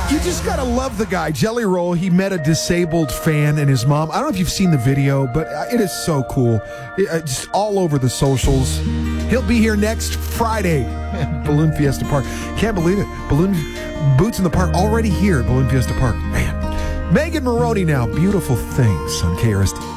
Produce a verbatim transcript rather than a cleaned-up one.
You just gotta love the guy. Jelly Roll, he met a disabled fan and his mom. I don't know if you've seen the video, but it is so cool. It, uh, just all over the socials. He'll be here next Friday at Balloon Fiesta Park. Can't believe it. Balloon Boots in the Park already here at Balloon Fiesta Park. Man. Megan Maroney now. Beautiful Things on K R S T.